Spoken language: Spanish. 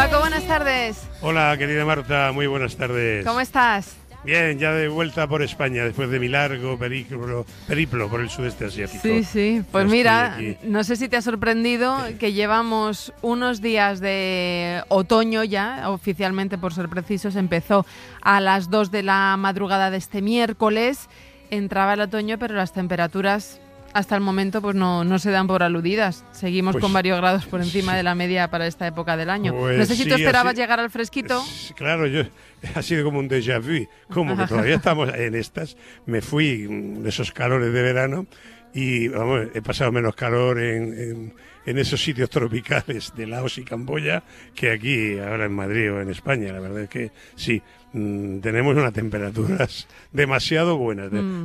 Paco, buenas tardes. Hola, querida Marta, muy buenas tardes. ¿Cómo estás? Bien, ya de vuelta por España, después de mi largo periplo por el sudeste asiático. Sí, pues Ya mira, estoy no sé si te ha sorprendido que llevamos unos días de otoño ya, oficialmente por ser precisos, empezó a las 2 de la madrugada de este miércoles, entraba el otoño, pero las temperaturas hasta el momento pues no se dan por aludidas. Seguimos con varios grados por encima de la media para esta época del año. No sé si tú esperabas llegar al fresquito. Claro, ha sido como un déjà vu, como que todavía estamos en estas. Me fui de esos calores de verano y vamos, he pasado menos calor en esos sitios tropicales de Laos y Camboya que aquí, ahora en Madrid o en España. La verdad es que sí, tenemos unas temperaturas demasiado buenas.